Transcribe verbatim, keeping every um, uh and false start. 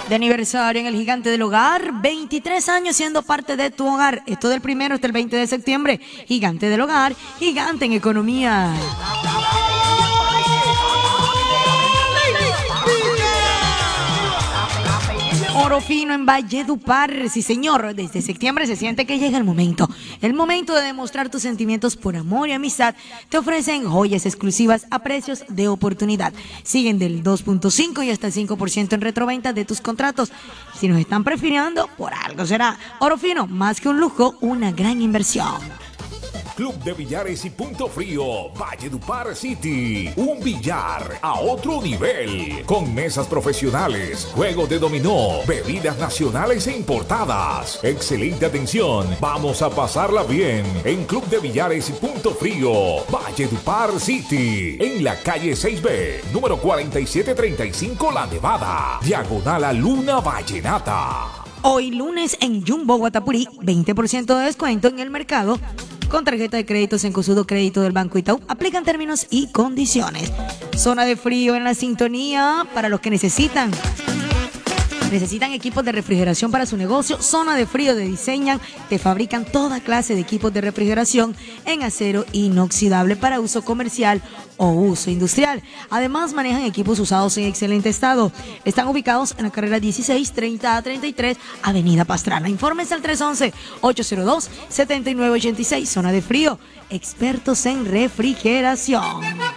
De aniversario en el Gigante del Hogar, veintitrés años siendo parte de tu hogar. Esto del primero hasta el veinte de septiembre. Gigante del Hogar, gigante en economía. Oro fino en Valledupar, sí señor, desde septiembre se siente que llega el momento, el momento de demostrar tus sentimientos por amor y amistad. Te ofrecen joyas exclusivas a precios de oportunidad, siguen del dos punto cinco y hasta el cinco por ciento en retroventa de tus contratos. Si nos están prefiriendo, por algo será. Oro fino, más que un lujo, una gran inversión. Club de Billares y Punto Frío, Valledupar City. Un billar a otro nivel. Con mesas profesionales, juego de dominó, bebidas nacionales e importadas. Excelente atención. Vamos a pasarla bien en Club de Billares y Punto Frío, Valledupar City. En la calle seis B, número cuarenta y siete treinta y cinco La Nevada. Diagonal a Luna Vallenata. Hoy lunes en Jumbo Guatapurí, veinte por ciento de descuento en el mercado. Con tarjeta de crédito Cencosud Crédito del Banco Itaú. Aplican términos y condiciones. Zona de frío en la sintonía para los que necesitan. Necesitan equipos de refrigeración para su negocio. Zona de frío de diseñan, te fabrican toda clase de equipos de refrigeración en acero inoxidable para uso comercial o uso industrial. Además manejan equipos usados en excelente estado. Están ubicados en la carrera dieciséis, treinta a treinta y tres, Avenida Pastrana. Infórmense al tres once, ocho cero dos, siete nueve ocho seis. Zona de frío, expertos en refrigeración.